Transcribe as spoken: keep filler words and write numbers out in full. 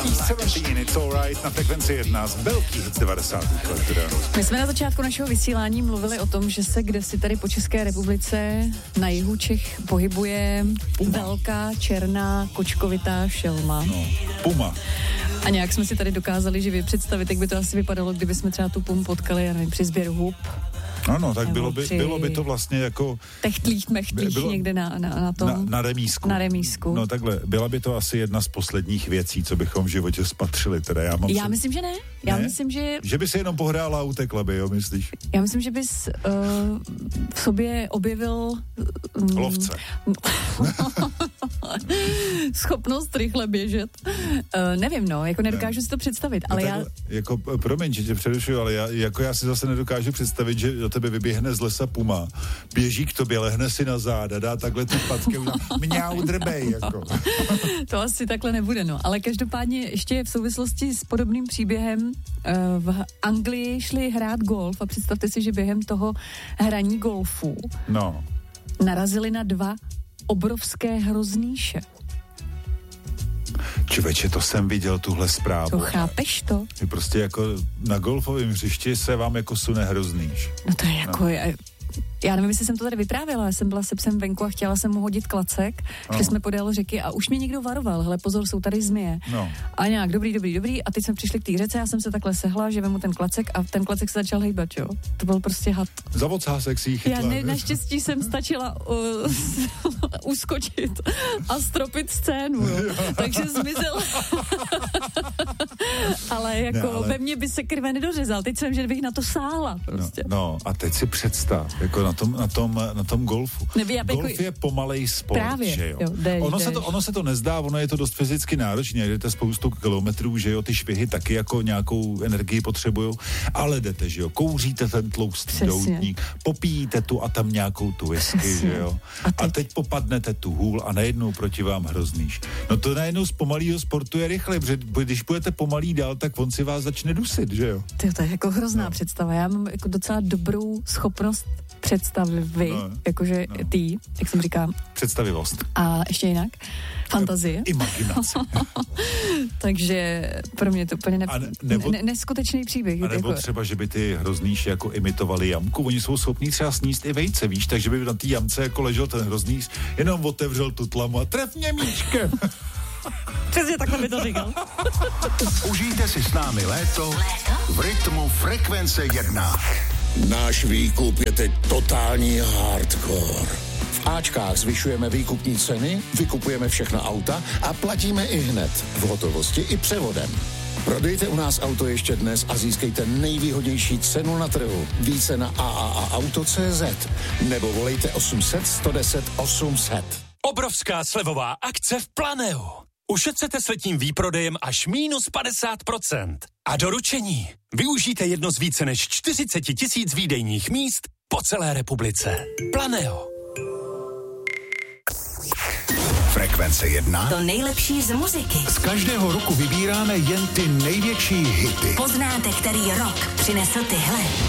sedmnáct, It's Alright na frekvenci jedna z velkých hit devadesátých let. Teda. My jsme na začátku našeho vysílání mluvili o tom, že se kdesi tady po České republice na jihu Čech pohybuje Puma. Velká černá kočkovitá šelma. No, Puma. A nějak jsme si tady dokázali živě představit, jak by to asi vypadalo, kdyby jsme třeba tu Pumu potkali, já nevím, při sběru hub. Ano, tak bylo by, bylo by to vlastně jako... Techtlích, mechtlích bylo, někde na, na, na tom... Na, na remísku. Na remísku. No takhle, byla by to asi jedna z posledních věcí, co bychom v životě spatřili. Teda já mám já se... myslím, že ne. Já ne? myslím, že... Že by se jenom pohrála a utekla by, jo, myslíš? Já myslím, že bys uh, v sobě objevil... Um, Lovce. Schopnost rychle běžet. Uh, nevím, no, jako nedokážu ne. si to představit, no ale tak, já... Jako, promiň, že tě přerušuju, ale já, jako já si zase nedokážu představit, že do tebe vyběhne z lesa Puma, běží k tobě, lehne si na záda, dá takhle ty patky, mňau, drbej, jako. To asi takhle nebude, no, ale každopádně ještě v souvislosti s podobným příběhem uh, v Anglii šli hrát golf a představte si, že během toho hraní golfu no. narazili na dva obrovské hroznýše. Člověče, to jsem viděl, tuhle zprávu. To chápeš to? Je prostě jako na golfovém hřišti se vám jako sune hroznýš. No to je jako... No. Já nevím, jestli jsem to tady vyprávěla, já jsem byla se psem venku a chtěla jsem mu hodit klacek, no. Šli jsme podél řeky a už mě někdo varoval, hele pozor, jsou tady zmije. No. A nějak dobrý, dobrý, dobrý a teď jsme přišli k té řece, já jsem se takhle sehla, že vemu ten klacek a ten klacek se začal hejbat, jo. To byl prostě had. Za ocásek si jí chytla. Já ne, naštěstí jsem stačila uh, uskočit a stropit scénu, jo. Takže zmizel. ale jako ne, ale... ve mně by se krve nedořezal, teď jsem, že bych na to sáhla prostě. No, no a teď si představ, jako na tom, na tom, na tom golfu. Neví, Golf jako... je pomalej sport, Právě, že jo. jo jdeš, ono, jdeš. Se to, ono se to nezdá, ono je to dost fyzicky náročné, jdete spoustu kilometrů, že jo, ty švihy taky jako nějakou energii potřebujou, ale jdete, že jo, kouříte ten tloustý doutník, popíjíte tu a tam nějakou tu whisky, že jo. A teď? a teď popadnete tu hůl a najednou proti vám hroznýš. No to najednou z pomalýho sportu je rychle, protože když budete pomalý dál, tak on si vás začne dusit, že jo. To, to je jako hrozná no. představa. Já mám jako docela dobrou schopnost představy, vy, no, jakože no. ty, jak jsem říkám. Představivost. A ještě jinak? Fantazie. Imaginace. Takže pro mě to úplně ne, nebo, ne, neskutečný příběh. A nebo jako. třeba, že by ty hroznýši jako imitovali jamku. Oni jsou schopní třeba sníst i vejce, víš, takže by na té jamce jako ležel ten hroznýš, jenom otevřel tu tlamu a tref mě míčkem. Přesně takhle by to říkal. Užijte si s námi léto, léto? v rytmu frekvence jedna. Náš výkup je teď totální hardcore. V Ačkách zvyšujeme výkupní ceny, vykupujeme všechna auta a platíme i hned, v hotovosti i převodem. Prodejte u nás auto ještě dnes a získejte nejvýhodnější cenu na trhu. Více na a a a auto tečka cé zet nebo volejte osm set, sto deset, osm set. Obrovská slevová akce v Planeu. Ušetřete s letním výprodejem až mínus padesát procent. A doručení. Využijte jedno z více než čtyřicet tisíc výdejních míst po celé republice. Planeo. Frekvence jedna. To nejlepší z muziky. Z každého roku vybíráme jen ty největší hity. Poznáte, který rok přinesl tyhle.